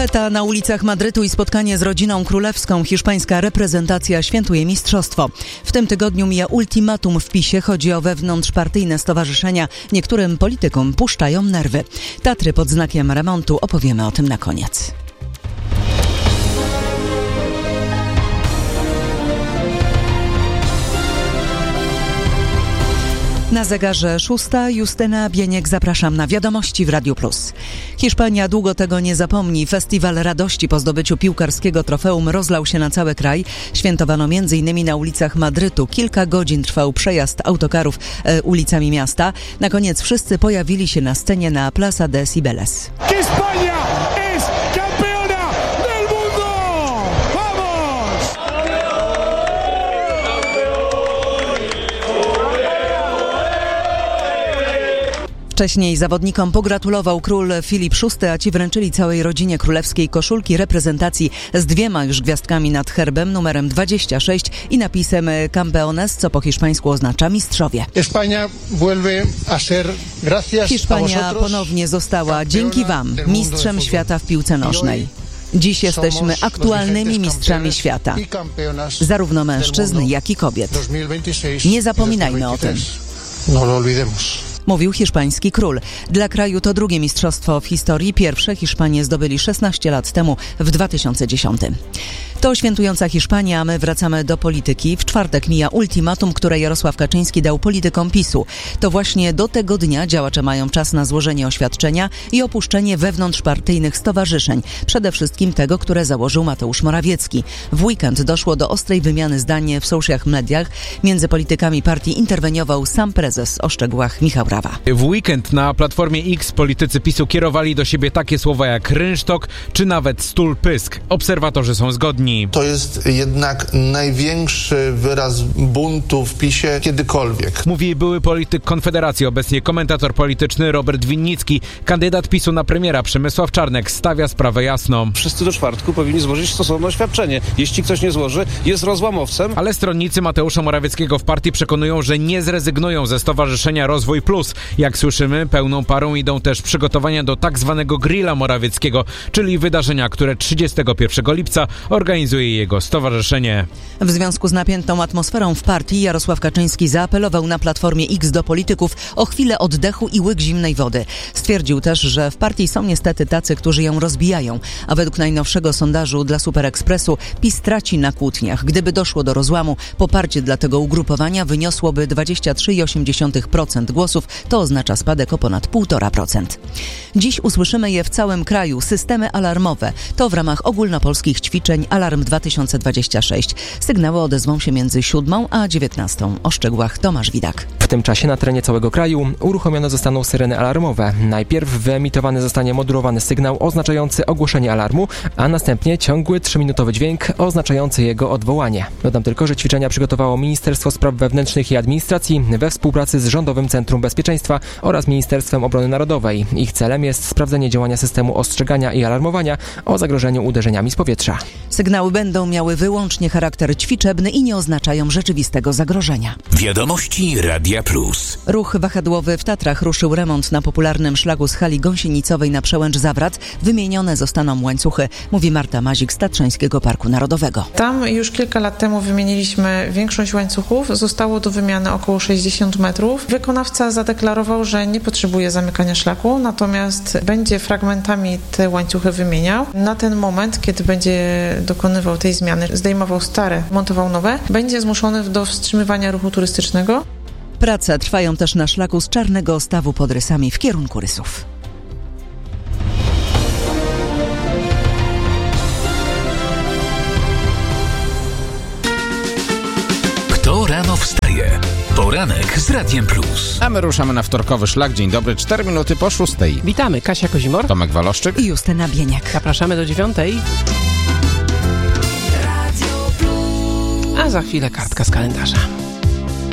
Feta na ulicach Madrytu i spotkanie z rodziną królewską. Hiszpańska reprezentacja świętuje mistrzostwo. W tym tygodniu mija ultimatum w PiS-ie. Chodzi o wewnątrzpartyjne stowarzyszenia. Niektórym politykom puszczają nerwy. Tatry pod znakiem remontu. Opowiemy o tym na koniec. Na zegarze 6. Justyna Bieniek, zapraszam na Wiadomości w Radiu Plus. Hiszpania długo tego nie zapomni. Festiwal radości po zdobyciu piłkarskiego trofeum rozlał się na cały kraj. Świętowano m.in. na ulicach Madrytu. Kilka godzin trwał przejazd autokarów ulicami miasta. Na koniec wszyscy pojawili się na scenie na Plaza de Cibeles. Hiszpania jest campeona del mundo! Vamos! Wcześniej zawodnikom pogratulował król Filip VI, a ci wręczyli całej rodzinie królewskiej koszulki reprezentacji z 2 już gwiazdkami nad herbem, numerem 26 i napisem Campeones, co po hiszpańsku oznacza mistrzowie. Hiszpania ponownie została, dzięki wam, mistrzem świata w piłce nożnej. Dziś jesteśmy aktualnymi mistrzami świata, zarówno mężczyzn, jak i kobiet. Nie zapominajmy o tym. Mówił hiszpański król. Dla kraju to drugie mistrzostwo w historii. Pierwsze Hiszpanie zdobyli 16 lat temu, w 2010. To świętująca Hiszpania, a my wracamy do polityki. W czwartek mija ultimatum, które Jarosław Kaczyński dał politykom PiS-u. To właśnie do tego dnia działacze mają czas na złożenie oświadczenia i opuszczenie wewnątrzpartyjnych stowarzyszeń. Przede wszystkim tego, które założył Mateusz Morawiecki. W weekend doszło do ostrej wymiany zdań w social mediach. Między politykami partii interweniował sam prezes. O szczegółach Michał Rawa. W weekend na Platformie X politycy PiS-u kierowali do siebie takie słowa jak rynsztok czy nawet stul pysk. Obserwatorzy są zgodni. To jest jednak największy wyraz buntu w PiS-ie kiedykolwiek. Mówi były polityk Konfederacji, obecnie komentator polityczny Robert Winnicki. Kandydat PiS-u na premiera Przemysław Czarnek stawia sprawę jasno. Wszyscy do czwartku powinni złożyć stosowne oświadczenie. Jeśli ktoś nie złoży, jest rozłamowcem. Ale stronnicy Mateusza Morawieckiego w partii przekonują, że nie zrezygnują ze Stowarzyszenia Rozwój Plus. Jak słyszymy, pełną parą idą też przygotowania do tak zwanego grilla Morawieckiego, czyli wydarzenia, które 31 lipca organizuje jego stowarzyszenie. W związku z napiętą atmosferą w partii Jarosław Kaczyński zaapelował na Platformie X do polityków o chwilę oddechu i łyk zimnej wody. Stwierdził też, że w partii są niestety tacy, którzy ją rozbijają, a według najnowszego sondażu dla Super Expressu PiS traci na kłótniach. Gdyby doszło do rozłamu, poparcie dla tego ugrupowania wyniosłoby 23,8% głosów. To oznacza spadek o ponad 1,5%. Dziś usłyszymy je w całym kraju. Systemy alarmowe. To w ramach ogólnopolskich ćwiczeń Alarm 2026. Sygnały odezwą się między 7 a 19. O szczegółach Tomasz Widak. W tym czasie na terenie całego kraju uruchomione zostaną syreny alarmowe. Najpierw wyemitowany zostanie modulowany sygnał oznaczający ogłoszenie alarmu, a następnie ciągły 3-minutowy dźwięk oznaczający jego odwołanie. Dodam tylko, że ćwiczenia przygotowało Ministerstwo Spraw Wewnętrznych i Administracji we współpracy z Rządowym Centrum Bezpieczeństwa oraz Ministerstwem Obrony Narodowej. Ich celem jest sprawdzenie działania systemu ostrzegania i alarmowania o zagrożeniu uderzeniami z powietrza. Sygnały będą miały wyłącznie charakter ćwiczebny i nie oznaczają rzeczywistego zagrożenia. Wiadomości Radia Plus. Ruch wahadłowy w Tatrach ruszył remont na popularnym szlaku z hali gąsienicowej na Przełęcz-Zawrat. Wymienione zostaną łańcuchy, mówi Marta Mazik z Tatrzańskiego Parku Narodowego. Tam już kilka lat temu wymieniliśmy większość łańcuchów. Zostało do wymiany około 60 metrów. Wykonawca zadeklarował, że nie potrzebuje zamykania szlaku, natomiast będzie fragmentami te łańcuchy wymieniał. Na ten moment, kiedy będzie dokonywał tej zmiany, zdejmował stare, montował nowe, będzie zmuszony do wstrzymywania ruchu turystycznego. Prace trwają też na szlaku z Czarnego Stawu pod Rysami w kierunku Rysów. Kto rano wstaje? Poranek z Radiem Plus. A my ruszamy na wtorkowy szlak. Dzień dobry, 4 minuty po 6. Witamy, Kasia Kozimor, Tomek Waloszczyk i Justyna Bieniek. Zapraszamy do 9. A za chwilę kartka z kalendarza.